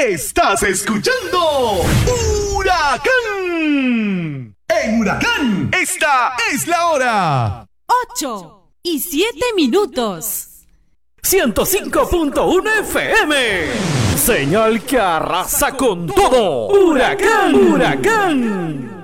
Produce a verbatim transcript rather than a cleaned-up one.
Estás escuchando Huracán. En Huracán, esta es la hora. Ocho y siete minutos. ciento cinco punto uno F M. Señal que arrasa con todo. Huracán, huracán.